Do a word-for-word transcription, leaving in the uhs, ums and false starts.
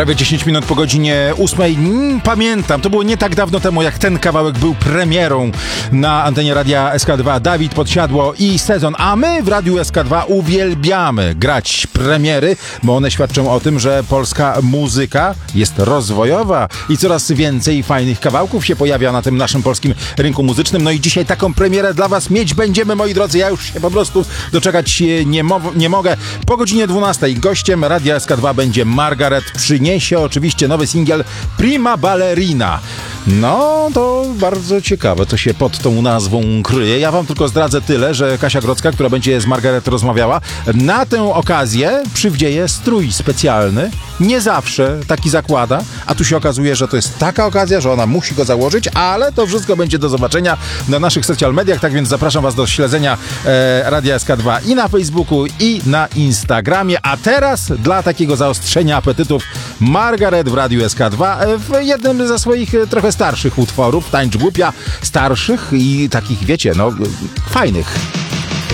Prawie dziesięć minut po godzinie ósmej. Mm, pamiętam, to było nie tak dawno temu, jak ten kawałek był premierą na antenie Radia S K dwa. Dawid Podsiadło i Sezon. A my w Radiu S K dwa uwielbiamy grać premiery, bo one świadczą o tym, że polska muzyka jest rozwojowa i coraz więcej fajnych kawałków się pojawia na tym naszym polskim rynku muzycznym. No i dzisiaj taką premierę dla was mieć będziemy, moi drodzy. Ja już się po prostu doczekać nie, mo- nie mogę. Po godzinie dwunastej gościem Radia S K dwa będzie Margaret. Przyniesie oczywiście nowy singiel Prima Ballerina. No, to bardzo ciekawe, co się pod tą nazwą kryje. Ja wam tylko zdradzę tyle, że Kasia Grodzka, która będzie z Margaret rozmawiała, na tę okazję przywdzieje strój specjalny. Nie zawsze taki zakłada, a tu się okazuje, że to jest taka okazja, że ona musi go założyć, ale to wszystko będzie do zobaczenia na naszych social mediach, tak więc zapraszam was do śledzenia e, Radia S K dwa i na Facebooku, i na Instagramie. A teraz dla takiego zaostrzenia apetytów Margaret w Radiu S K dwa w jednym ze swoich trochę starszych utworów, Tańcz Głupia, starszych i takich, wiecie, no, fajnych.